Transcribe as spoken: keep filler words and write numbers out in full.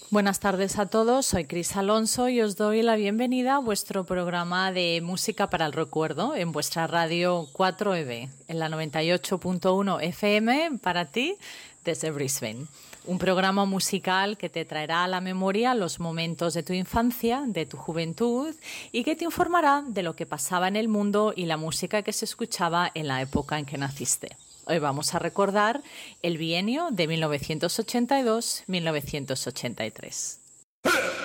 Buenas tardes a todos, soy Cris Alonso y os doy la bienvenida a vuestro programa de Música para el Recuerdo en vuestra radio cuatro E B, en la noventa y ocho punto uno F M para ti desde Brisbane. Un programa musical que te traerá a la memoria los momentos de tu infancia, de tu juventud y que te informará de lo que pasaba en el mundo y la música que se escuchaba en la época en que naciste. Hoy vamos a recordar el bienio de mil novecientos ochenta y dos a mil novecientos ochenta y tres.